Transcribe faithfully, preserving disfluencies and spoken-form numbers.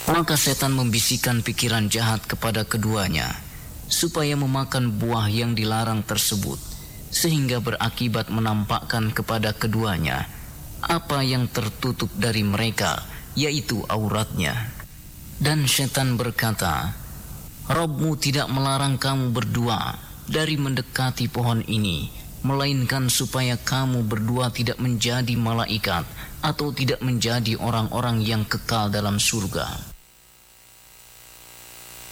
Maka setan membisikkan pikiran jahat kepada keduanya, supaya memakan buah yang dilarang tersebut, sehingga berakibat menampakkan kepada keduanya apa yang tertutup dari mereka, yaitu auratnya. Dan setan berkata, Rabbmu tidak melarang kamu berdua dari mendekati pohon ini, melainkan supaya kamu berdua tidak menjadi malaikat atau tidak menjadi orang-orang yang kekal dalam surga.